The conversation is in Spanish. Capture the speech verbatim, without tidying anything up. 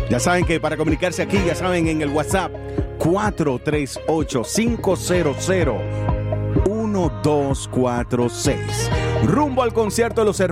Ya saben que para comunicarse aquí, ya saben, en el WhatsApp cuatro tres ocho, cinco cero cero, uno dos cuatro seis. Rumbo al concierto de los